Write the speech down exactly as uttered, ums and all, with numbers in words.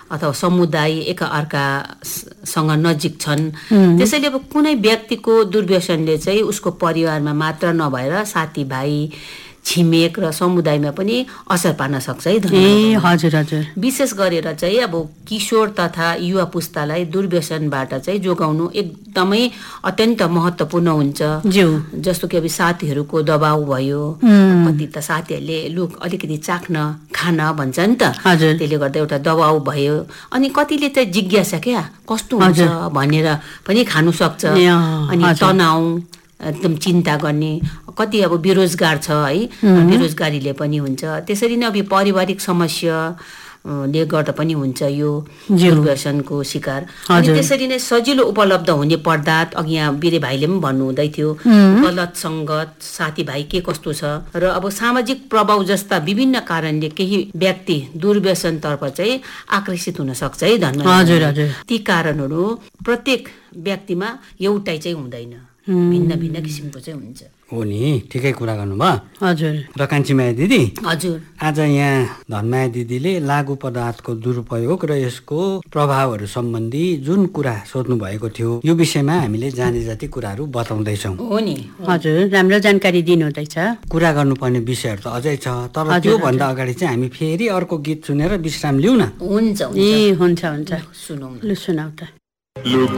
अथवा समुदाय एक अर्कासँग नजिक छन्। त्यसैले अब कुनै व्यक्तिको दुर्व्यसनले चाहिँ उसको परिवारमा मात्र नभएर साथीभाइ, छिमेक र समुदायमा पनि असर पार्न सक्छ है। ए हजुर हजुर। विशेष गरेर चाहिँ अब किशोर तथा युवा पुस्तालाई दुर्व्यसनबाट चाहिँ जोगाउनु एकदमै अत्यन्त महत्त्वपूर्ण हुन्छ। जस्तो कि अब साथीहरूको दबाउ भयो, कति त साथीहरूले लु अलिकति चाख्न खान भन्छ नि त, त्यसले गर्दा एउटा दबाउ भयो। अनि कतिले चाहिँ जिज्ञासा क्या कस्तो हुन्छ भनेर पनि खानु सक्छ। अनि तनाउ, एकदम चिन्ता गर्ने, कति अब बेरोजगार छ है, बेरोजगारीले पनि हुन्छ। त्यसरी नै अब पारिवारिक समस्याले गर्दा पनि हुन्छ यो दुर्व्यसनको शिकार। अनि त्यसरी नै सजिलो उपलब्ध हुने पदार्थ, अघि यहाँ बिरे भाइले पनि भन्नुहुँदै थियो, गलत सङ्गत, साथीभाइ के कस्तो छ र अब सामाजिक प्रभाव जस्ता विभिन्न कारणले केही व्यक्ति दुर्व्यसनतर्फ चाहिँ आकर्षित हुन सक्छ है धन्यवाद। ती कारणहरू प्रत्येक व्यक्तिमा एउटै चाहिँ हुँदैन, भिन्न भिन्न किसिमको चाहिँ हुन्छ। हो नि, ठिकै कुरा गर्नुभयो हजुर। र कान्छीमाया दिदी, हजुर, आज यहाँ धनमाया दिदीले लागु पदार्थको दुरुपयोग र यसको प्रभावहरू सम्बन्धी जुन कुरा सोध्नु भएको थियो, यो विषयमा हामीले जाने जति कुराहरू बताउँदैछौँ। हो नि, हजुर, राम्रो जानकारी दिनुहुँदैछ। कुरा गर्नुपर्ने विषयहरू त अझै छ, तर त्योभन्दा अगाडि चाहिँ हामी फेरि अर्को गीत सुनेर विश्राम लिउँ न। हुन्छ ए हुन्छ हुन्छ, सुनौँ ल सुनाउ त।